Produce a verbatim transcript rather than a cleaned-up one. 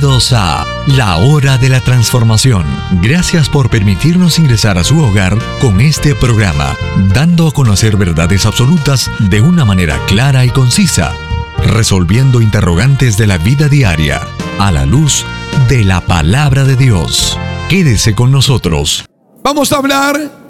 Bienvenidos a La Hora de la Transformación. Gracias por permitirnos ingresar a su hogar con este programa, dando a conocer verdades absolutas de una manera clara y concisa, resolviendo interrogantes de la vida diaria a la luz de la Palabra de Dios. Quédese con nosotros. Vamos a hablar